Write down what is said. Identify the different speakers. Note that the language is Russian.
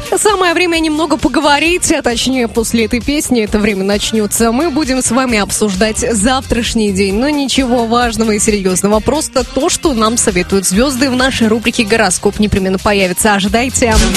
Speaker 1: Самое время немного поговорить, а точнее после этой песни это время начнется. Мы будем с вами обсуждать завтрашний день, но ничего важного и серьезного, просто то, что нам советуют звезды в нашей рубрике «Гороскоп» непременно появится. Ожидайте.